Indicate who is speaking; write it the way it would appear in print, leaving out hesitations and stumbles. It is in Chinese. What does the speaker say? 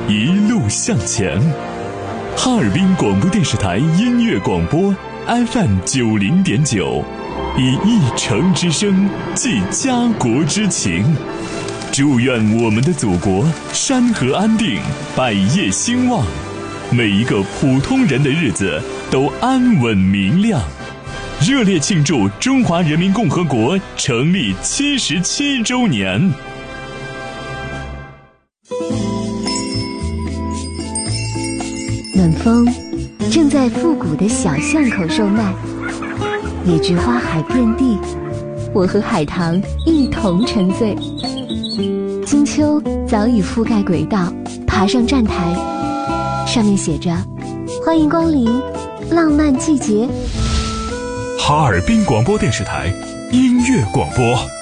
Speaker 1: 一路向前。哈尔滨广播电视台音乐广播 FM90.9，以一城之声寄家国之情。祝愿我们的祖国山河安定，百业兴旺，每一个普通人的日子都安稳明亮。热烈庆祝中华人民共和国成立77周年。
Speaker 2: 暖风正在复古的小巷口售卖，野菊花海遍地，我和海棠一同沉醉。金秋早已覆盖轨道，爬上站台，上面写着欢迎光临浪漫季节。
Speaker 1: 哈尔滨广播电视台音乐广播。